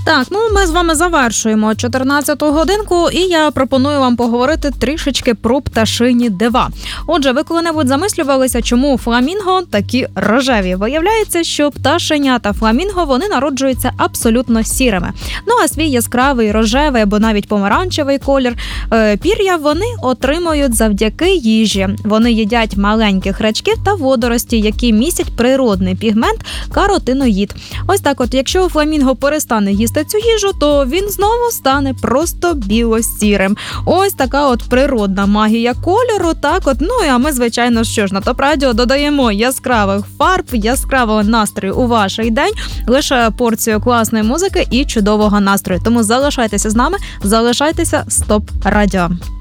Так, ми з вами завершуємо 14-ту годинку, і я пропоную вам поговорити трішечки про пташині дива. Отже, ви коли-небудь замислювалися, чому фламінго такі рожеві? Виявляється, що пташенята фламінго, вони народжуються абсолютно сірими. Ну, а свій яскравий рожевий або навіть помаранчевий колір пір'я вони отримують завдяки їжі. Вони їдять маленьких рачків та водорості, які містять природний пігмент каротиноїд. Ось так от, якщо фламінго перестане їсти цю їжу, то він знову стане просто біло-сірим. Ось така от природна магія кольору. Так от, а ми, звичайно, що ж, на ТОП-радіо додаємо яскравих фарб, яскравого настрою у ваш день, лише порцію класної музики і чудового настрою. Тому залишайтеся з нами, залишайтеся з ТОП-радіо.